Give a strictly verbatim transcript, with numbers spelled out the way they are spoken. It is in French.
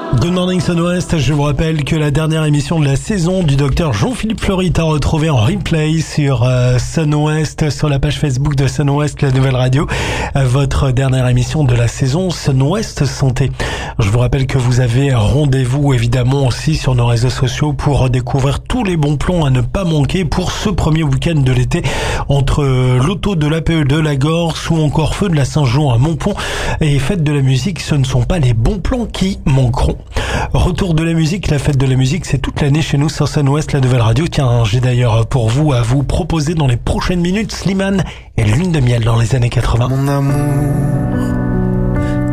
Good Morning Sun West, je vous rappelle que la dernière émission de la saison du docteur Jean-Philippe Fleury est à retrouver en replay sur euh, Sun West, sur la page Facebook de Sun West, la nouvelle radio, euh, votre dernière émission de la saison Sun West Santé. Je vous rappelle que vous avez rendez-vous évidemment aussi sur nos réseaux sociaux pour découvrir tous les bons plans à ne pas manquer pour ce premier week-end de l'été entre l'auto de l'A P E de la Gorse ou encore Feu de la Saint-Jean à Montpont et Fête de la musique. Ce ne sont pas les bons plans qui manqueront. Retour de la musique, la fête de la musique, c'est toute l'année chez nous sur Sun West, la nouvelle radio. Tiens, j'ai d'ailleurs pour vous à vous proposer dans les prochaines minutes Slimane et Lune de miel dans les années quatre-vingts. Mon amour,